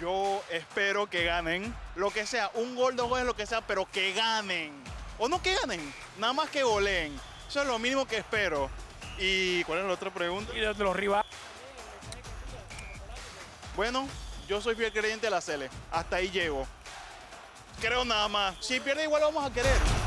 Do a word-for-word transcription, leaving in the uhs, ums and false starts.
Yo espero que ganen, lo que sea, un gol, dos goles, lo que sea, pero que ganen. O no que ganen, nada más que goleen. Eso es lo mínimo que espero. ¿Y cuál es la otra pregunta? Y de los rivales. Bueno, yo soy fiel creyente de la Sele. Hasta ahí llego. Creo nada más. Si pierde igual vamos a querer.